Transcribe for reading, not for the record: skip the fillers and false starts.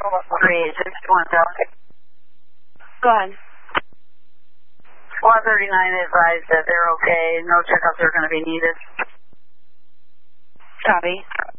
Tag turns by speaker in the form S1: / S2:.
S1: Go ahead.
S2: 139 advised that they're okay. No checkups are going to be needed.
S1: Copy.